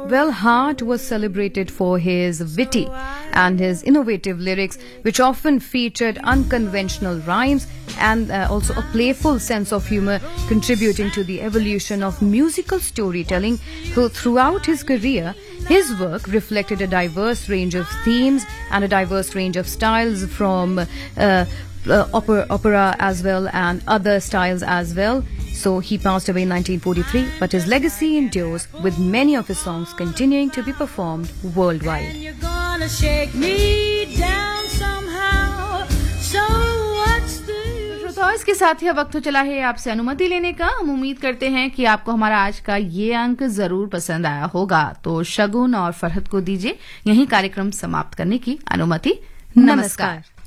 Well, Hart was celebrated for his witty and his innovative lyrics, which often featured unconventional rhymes and also a playful sense of humor, contributing to the evolution of musical storytelling. Throughout his career, his work reflected a diverse range of themes and a diverse range of styles from opera as well and other styles as well. So he passed away in 1943, but his legacy endures, with many of his songs continuing to be performed worldwide. And you're gonna shake me down somehow. So what's the श्रोताओं, इसके साथ ही वक्त तो चला है आपसे अनुमति लेने का। हम उम्मीद करते हैं कि आपको हमारा आज का ये अंक जरूर पसंद आया होगा। तो शगुन और फरहत को दीजिए यही कार्यक्रम समाप्त करने की अनुमति। नमस्कार।